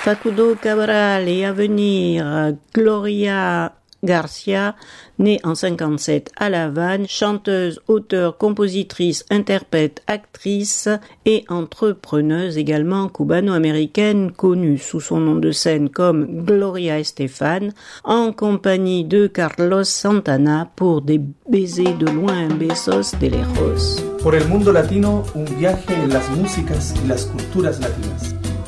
Facundo Cabral et à venir Gloria Garcia, née en 57 à La Havane, chanteuse, auteure, compositrice, interprète, actrice et entrepreneuse également cubano-américaine, connue sous son nom de scène comme Gloria Estefan, en compagnie de Carlos Santana pour des baisers de loin, besos de lejos. Por el mundo latino, un viaje en las músicas y las culturas latinas.